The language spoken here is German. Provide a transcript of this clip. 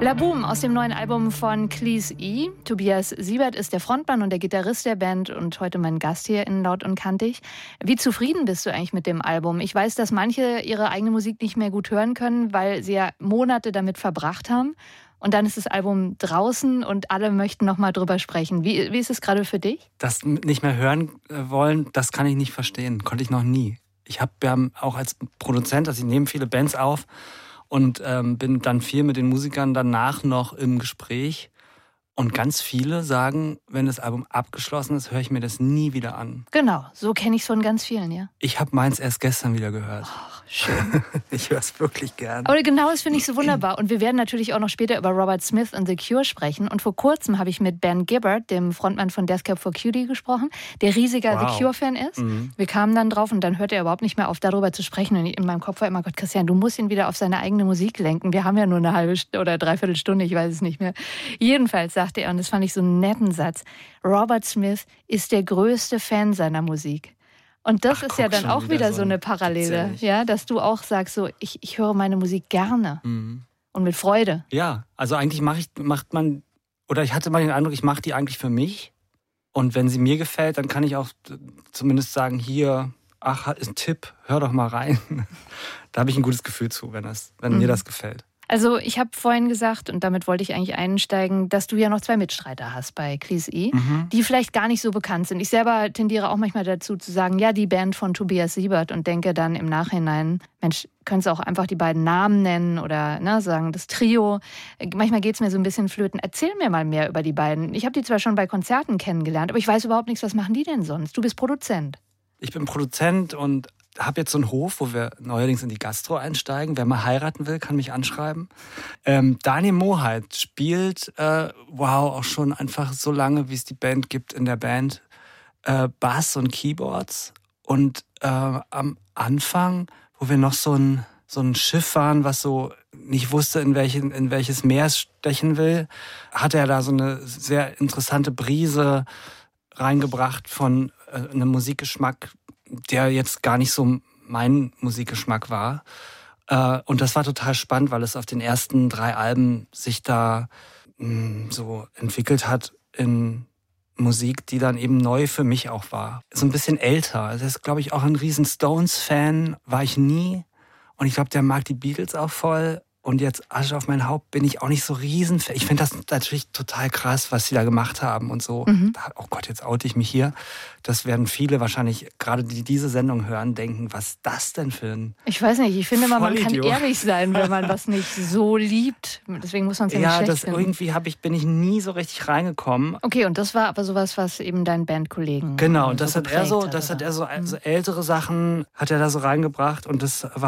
La Boom aus dem neuen Album von Cleese E. Tobias Siebert ist der Frontmann und der Gitarrist der Band und heute mein Gast hier in Laut und Kantig. Wie zufrieden bist du eigentlich mit dem Album? Ich weiß, dass manche ihre eigene Musik nicht mehr gut hören können, weil sie ja Monate damit verbracht haben. Und dann ist das Album draußen und alle möchten noch mal drüber sprechen. Wie ist es gerade für dich? Das nicht mehr hören wollen, das kann ich nicht verstehen. Konnte ich noch nie. Ich habe ja auch als Produzent, also ich nehme viele Bands auf und bin dann viel mit den Musikern danach noch im Gespräch. Und ganz viele sagen, wenn das Album abgeschlossen ist, höre ich mir das nie wieder an. Genau, so kenne ich es von ganz vielen, ja. Ich habe meins erst gestern wieder gehört. Ach, schön. Ich höre es wirklich gern. Aber genau das finde ich so wunderbar. Und wir werden natürlich auch noch später über Robert Smith und The Cure sprechen. Und vor kurzem habe ich mit Ben Gibbard, dem Frontmann von Death Cab for Cutie, gesprochen, der riesiger The Cure-Fan ist. Wir kamen dann drauf und dann hörte er überhaupt nicht mehr auf, darüber zu sprechen. Und in meinem Kopf war immer, Gott, Christian, du musst ihn wieder auf seine eigene Musik lenken. Wir haben ja nur eine halbe oder dreiviertel Stunde, ich weiß es nicht mehr. Jedenfalls sagte er, und das fand ich so einen netten Satz, Robert Smith ist der größte Fan seiner Musik. Und das ist ja dann auch wieder so eine Parallele, ja, dass du auch sagst, so ich höre meine Musik gerne und mit Freude. Ja, also eigentlich ich hatte mal den Eindruck, ich mache die eigentlich für mich. Und wenn sie mir gefällt, dann kann ich auch zumindest sagen, hier, ist ein Tipp, hör doch mal rein. Da habe ich ein gutes Gefühl zu, wenn mir das gefällt. Also ich habe vorhin gesagt, und damit wollte ich eigentlich einsteigen, dass du ja noch 2 Mitstreiter hast bei Cleese E., die vielleicht gar nicht so bekannt sind. Ich selber tendiere auch manchmal dazu zu sagen, ja, die Band von Tobias Siebert und denke dann im Nachhinein, Mensch, könntest du auch einfach die beiden Namen nennen oder sagen, das Trio. Manchmal geht es mir so ein bisschen flöten. Erzähl mir mal mehr über die beiden. Ich habe die zwar schon bei Konzerten kennengelernt, aber ich weiß überhaupt nichts, was machen die denn sonst? Du bist Produzent. Ich bin Produzent und habe jetzt so einen Hof, wo wir neuerdings in die Gastro einsteigen. Wer mal heiraten will, kann mich anschreiben. Daniel Moheit spielt, auch schon einfach so lange, wie es die Band gibt in der Band, Bass und Keyboards. Und am Anfang, wo wir noch so ein Schiff waren, was so nicht wusste, in welches Meer es stechen will, hat er da so eine sehr interessante Brise reingebracht von einem Musikgeschmack, der jetzt gar nicht so mein Musikgeschmack war. Und das war total spannend, weil es auf den ersten 3 Alben sich da so entwickelt hat in Musik, die dann eben neu für mich auch war. So ein bisschen älter. Also das ist, glaube ich, auch ein riesen Stones-Fan, war ich nie. Und ich glaube, der mag die Beatles auch voll. Und jetzt Asche auf mein Haupt bin ich auch nicht so riesen. Ich finde das natürlich total krass, was sie da gemacht haben und so. Oh Gott, jetzt oute ich mich hier. Das werden viele wahrscheinlich, gerade die diese Sendung hören, denken, was ist das denn für ein Ich weiß nicht, ich finde mal, man kann Vollidiot. ehrlich sein, wenn man was nicht so liebt. Deswegen muss man es ja nicht schlecht finden. Irgendwie bin ich nie so richtig reingekommen. Okay, und das war aber sowas, was eben deinen Bandkollegen Genau, und das so hat er so ältere Sachen hat er da so reingebracht und das war